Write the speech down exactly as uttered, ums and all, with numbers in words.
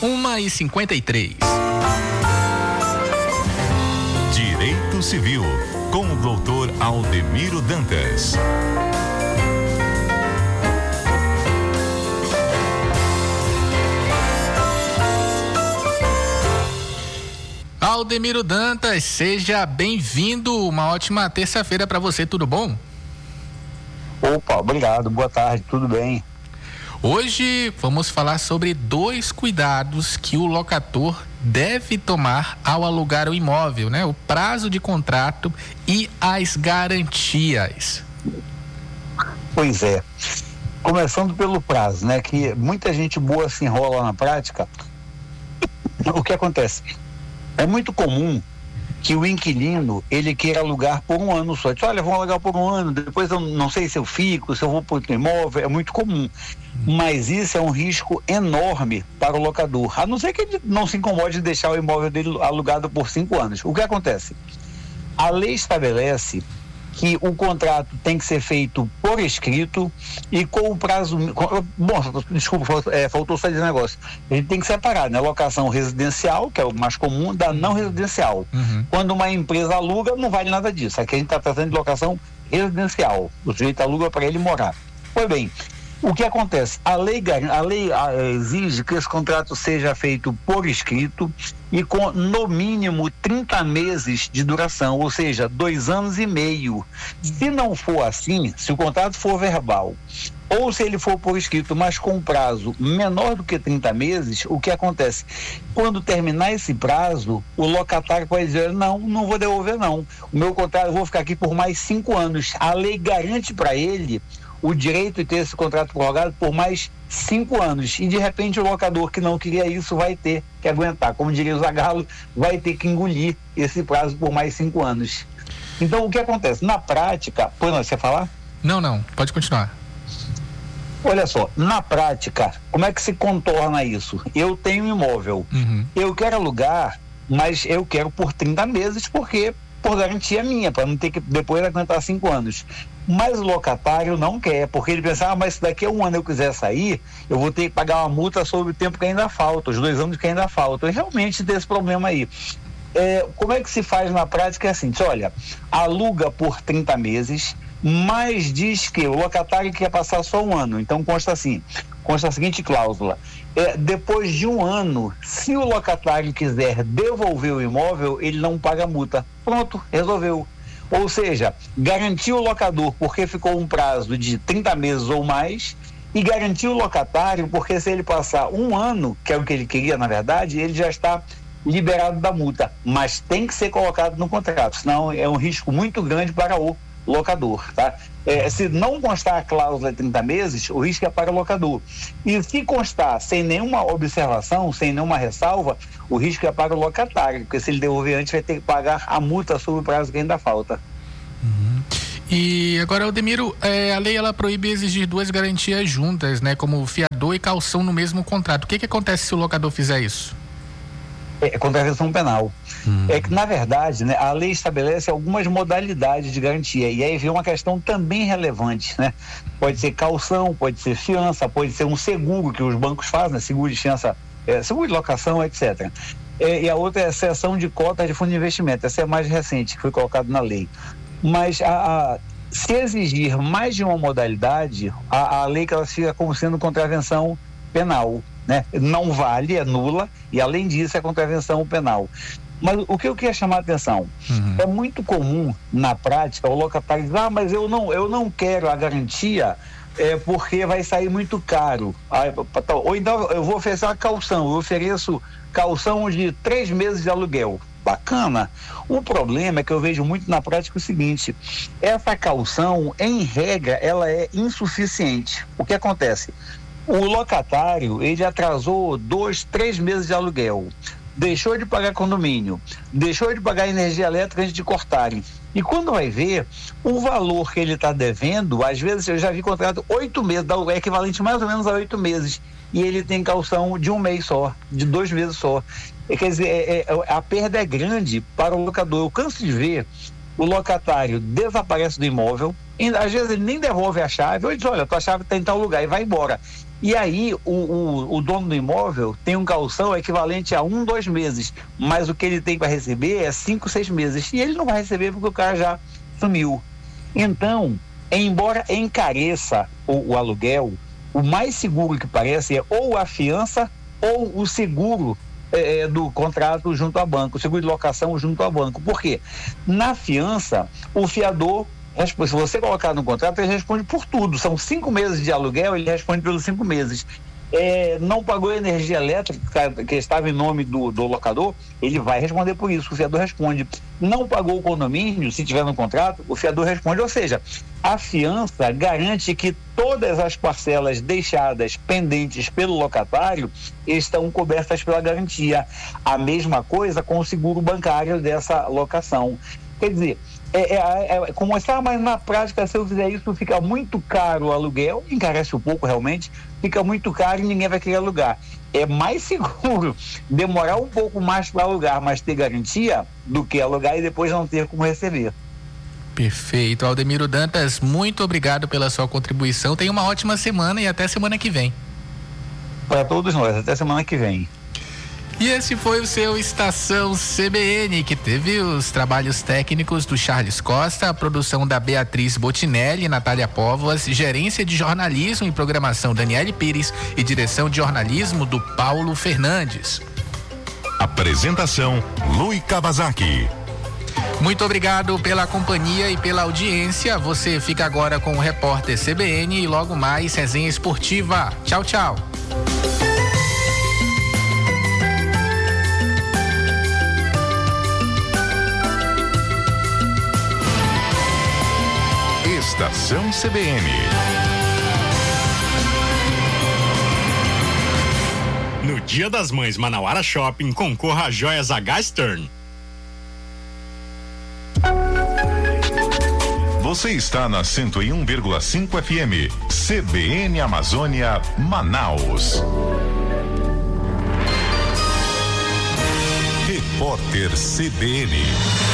uma e cinquenta e três. Direito Civil, com o doutor Aldemiro Dantas. Aldemiro Dantas, seja bem-vindo. Uma ótima terça-feira para você, tudo bom? Opa, obrigado, boa tarde, tudo bem? Hoje vamos falar sobre dois cuidados que o locator deve tomar ao alugar o imóvel, né? O prazo de contrato e as garantias. Pois é, começando pelo prazo, né? Que muita gente boa se enrola na prática. O que acontece? É muito comum que o inquilino, ele queira alugar por um ano só. Diz, olha, vamos alugar por um ano, depois eu não sei se eu fico, se eu vou para outro imóvel, é muito comum. Mas isso é um risco enorme para o locador, a não ser que ele não se incomode de deixar o imóvel dele alugado por cinco anos. O que acontece? A lei estabelece que o contrato tem que ser feito por escrito e com o prazo... Com, bom, desculpa, é, faltou só dizer um negócio. A gente tem que separar, né? Locação residencial, que é o mais comum, da não residencial. Uhum. Quando uma empresa aluga, não vale nada disso. Aqui a gente está tratando de locação residencial. O sujeito aluga para ele morar. Pois bem, o que acontece? A lei, a lei exige que esse contrato seja feito por escrito e com no mínimo trinta meses de duração, ou seja, dois anos e meio. Se não for assim, se o contrato for verbal, ou se ele for por escrito, mas com prazo menor do que trinta meses, o que acontece? Quando terminar esse prazo, o locatário pode dizer, não, não vou devolver não. O meu contrato, eu vou ficar aqui por mais cinco anos. A lei garante para ele o direito de ter esse contrato prorrogado por mais cinco anos. E, de repente, o locador que não queria isso vai ter que aguentar. Como diria o Zagallo, vai ter que engolir esse prazo por mais cinco anos. Então, o que acontece? Na prática... Pô, não, você quer falar? Não, não. Pode continuar. Olha só, na prática, como é que se contorna isso? Eu tenho um imóvel. Uhum. Eu quero alugar, mas eu quero por trinta meses, porque... por garantia minha, para não ter que depois aguentar cinco anos. Mas o locatário não quer, porque ele pensa, ah, mas se daqui a um ano eu quiser sair, eu vou ter que pagar uma multa sobre o tempo que ainda falta, os dois anos que ainda faltam. E realmente tem esse problema aí. É, como é que se faz na prática? É assim, diz, olha, aluga por trinta meses, mas diz que o locatário quer passar só um ano. Então consta assim, consta a seguinte cláusula. É, depois de um ano, se o locatário quiser devolver o imóvel, ele não paga multa. Pronto, resolveu. Ou seja, garantiu o locador porque ficou um prazo de trinta meses ou mais e garantiu o locatário porque se ele passar um ano, que é o que ele queria na verdade, ele já está liberado da multa. Mas tem que ser colocado no contrato, senão é um risco muito grande para o locador, tá? É, se não constar a cláusula de trinta meses, o risco é para o locador. E se constar sem nenhuma observação, sem nenhuma ressalva, o risco é para o locatário, porque se ele devolver antes vai ter que pagar a multa sobre o prazo que ainda falta. Uhum. E agora, Aldemiro, é, a lei ela proíbe exigir duas garantias juntas, né? Como fiador e calção no mesmo contrato. O que que acontece se o locador fizer isso? É contravenção penal. Hum. É que, na verdade, né, a lei estabelece algumas modalidades de garantia, e aí vem uma questão também relevante, né? Pode ser calção, pode ser fiança, pode ser um seguro que os bancos fazem, né? Seguro de fiança, é, seguro de locação, etcétera. É, e a outra é a cessão de cota de fundo de investimento. Essa é a mais recente, que foi colocada na lei. Mas a, a, se exigir mais de uma modalidade, a, a lei classifica como sendo contravenção penal, né? Não vale, é nula, e além disso é contravenção penal. Mas o que eu queria chamar a atenção, uhum. é muito comum na prática o locatário dizer, ah, mas eu não, eu não quero a garantia é, porque vai sair muito caro. Ah, ou então eu vou oferecer uma calção, eu ofereço calção de três meses de aluguel. Bacana. O problema é que eu vejo muito na prática o seguinte, essa calção, em regra, ela é insuficiente. O que acontece? O locatário, ele atrasou dois, três meses de aluguel, deixou de pagar condomínio, deixou de pagar energia elétrica antes de cortarem. E quando vai ver, o valor que ele está devendo, às vezes eu já vi contrato oito meses, dá o equivalente mais ou menos a oito meses, e ele tem calção de um mês só, de dois meses só. É, quer dizer, é, é, a perda é grande para o locador. Eu canso de ver o locatário desaparece do imóvel, e, às vezes ele nem devolve a chave, ou ele diz, olha, tua chave está em tal lugar, e vai embora. E aí o, o, o dono do imóvel tem um calção equivalente a um, dois meses, mas o que ele tem para receber é cinco, seis meses. E ele não vai receber porque o cara já sumiu. Então, embora encareça o, o aluguel, o mais seguro que parece é ou a fiança ou o seguro é, do contrato junto ao banco, o seguro de locação junto ao banco. Por quê? Na fiança, o fiador, se você colocar no contrato, ele responde por tudo. São cinco meses de aluguel, ele responde pelos cinco meses. É, não pagou energia elétrica que estava em nome do, do locador, ele vai responder por isso, o fiador responde. Não pagou o condomínio, se tiver no contrato, o fiador responde. Ou seja, a fiança garante que todas as parcelas deixadas pendentes pelo locatário estão cobertas pela garantia. A mesma coisa com o seguro bancário dessa locação. Quer dizer, É, é, é como está, mas na prática, se eu fizer isso, fica muito caro o aluguel, encarece um pouco realmente, fica muito caro e ninguém vai querer alugar. É mais seguro demorar um pouco mais para alugar, mas ter garantia, do que alugar e depois não ter como receber. Perfeito. Aldemiro Dantas, muito obrigado pela sua contribuição. Tenha uma ótima semana e até semana que vem. Para todos nós, até semana que vem. E esse foi o seu Estação C B N, que teve os trabalhos técnicos do Charles Costa, a produção da Beatriz Botinelli, Natália Póvoas, gerência de jornalismo e programação Daniele Pires e direção de jornalismo do Paulo Fernandes. Apresentação Lui Kawasaki. Muito obrigado pela companhia e pela audiência. Você fica agora com o repórter C B N e logo mais resenha esportiva. Tchau, tchau. Estação C B N. No Dia das Mães Manauara Shopping, concorra a joias H. Stern. Você está na cento e um vírgula cinco F M, C B N Amazônia, Manaus. Repórter C B N.